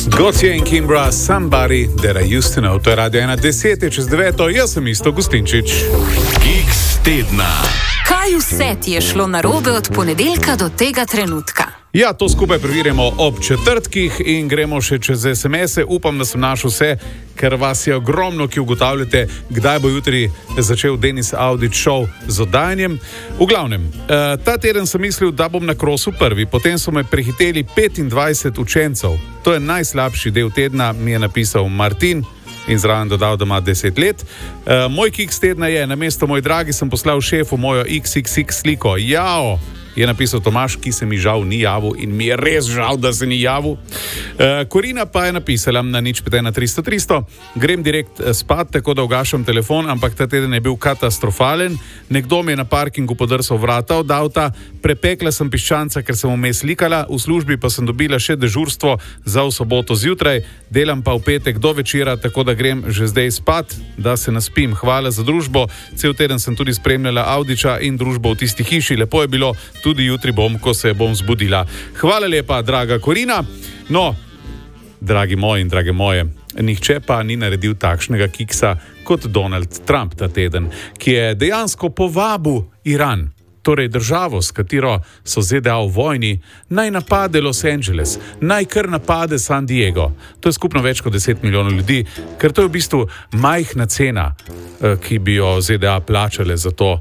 Gotye in Kimbra, Somebody That I Used To Know. To je Radio 1, 10:09, jaz sem Isto Gustinčič. Kiks tedna. Kaj vse ti je šlo narobe od ponedeljka do tega trenutka? Ja, to skupaj preverimo ob četrtkih in gremo še čez SMS-e. Upam, da sem našel vse, ker vas je ogromno, ki ugotavljate, kdaj bo jutri začel Denis Audić šov z oddajanjem. V glavnem, ta teden sem mislil, da bom na krosu prvi, potem so me prehiteli 25 učencev. To je najslabši del tedna, mi je napisal Martin in zraven dodal, da ima 10 let. Moj kiks tedna je, namesto moj dragi sem poslal šefu mojo XXX sliko. Jao! Je napisal Tomaš, ki se mi žal ni javil in mi je res žal, da se ni javil. Korina pa je napisala na 051 grem direkt spat, tako da ugašam telefon, ampak ta teden je bil katastrofalen. Nekdo mi je na parkingu podrsal vrata od avta, prepekla sem piščanca, ker sem vmes likala, v službi pa sem dobila še dežurstvo za v soboto zjutraj, delam pa v petek do večera, tako da grem že zdaj spat, da se naspim. Hvala za družbo, cel teden sem tudi spremljala Audića in družbo v tisti hiši, lepo je bilo. Tudi jutri bom, ko se bom zbudila. Hvala lepa, draga Korina. No, dragi moji in drage moje, nihče pa ni naredil takšnega kiksa kot Donald Trump ta teden, ki je dejansko povabil Iran, torej državo, s katero so ZDA v vojni, naj napade Los Angeles, naj kar napade San Diego. To je skupno več kot 10 milijonov ljudi, ker to je v bistvu majhna cena, ki bi jo ZDA plačale za to,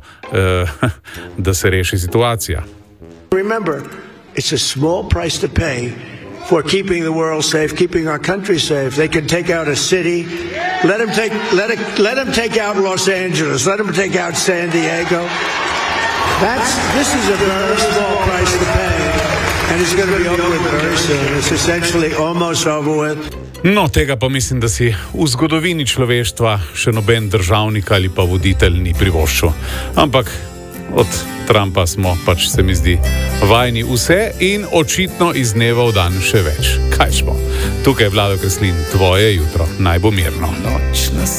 da se reši situacija. Remember, it's a small price to pay for keeping the world safe, keeping our country safe. They can take out a city. Let them take out Los Angeles. Let them take out San Diego. This is a very small price to pay, and it's going to be over with very soon. It's essentially almost over with. No, tega pa mislim, da si v zgodovini človeštva še noben državnik ali pa voditelj ni privoščil. Ampak od Trumpa smo pač, se mi zdi, vajni vse in očitno iz dneva v dan še več. Kaj smo? Tukaj je Vlado Kreslin, tvoje jutro, naj bo mirno.